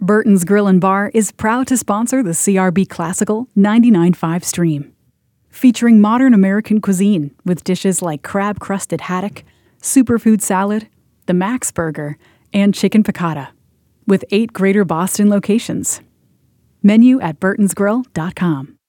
Burton's Grill and Bar is proud to sponsor the CRB Classical 99.5 stream. Featuring modern American cuisine with dishes like crab-crusted haddock, superfood salad, the Max Burger, and chicken piccata, with 8 Greater Boston locations. Menu at burtonsgrill.com.